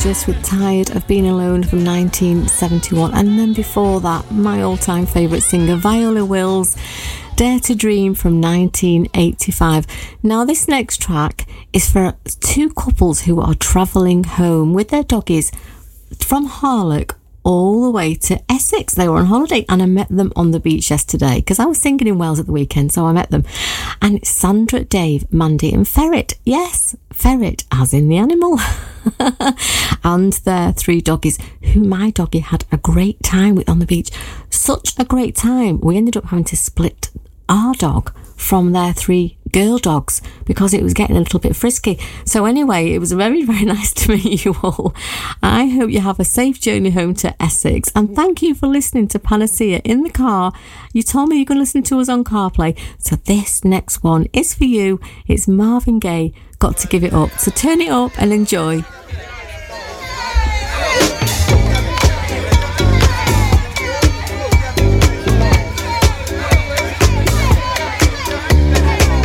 Just with Tired of Being Alone from 1971. And then before that, my all-time favourite singer, Viola Wills, Dare to Dream from 1985. Now, this next track is for two couples who are travelling home with their doggies from Harlock all the way to Essex. They were on holiday and I met them on the beach yesterday because I was singing in Wales at the weekend, so I met them. And it's Sandra, Dave, Mandy and Ferret. Yes, Ferret as in the animal. And their three doggies, who my doggie had a great time with on the beach. Such a great time. We ended up having to split our dog from their three girl dogs because it was getting a little bit frisky. So anyway, it was very, very nice to meet you all. I hope you have a safe journey home to Essex, and thank you for listening to Panacea in the car. You told me you're going to listen to us on CarPlay, so this next one is for you. It's Marvin Gaye, Got to Give It Up. So turn it up and enjoy.